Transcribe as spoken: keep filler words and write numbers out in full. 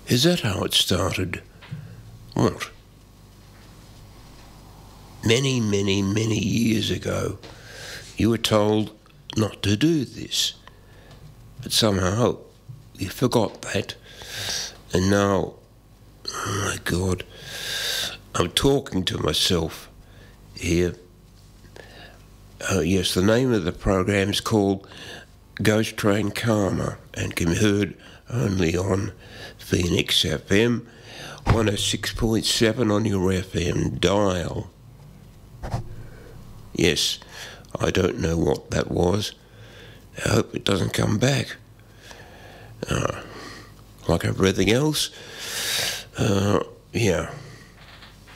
Is that how it started? What? Many, many, many years ago, you were told not to do this. But somehow you forgot that. And now, oh my God, I'm talking to myself here. Uh, yes, the name of the program is called Ghost Train Karma and can be heard only on Phoenix F M, one oh six point seven on your F M dial. Yes, I don't know what that was. I hope it doesn't come back. Uh, like everything else, uh, yeah.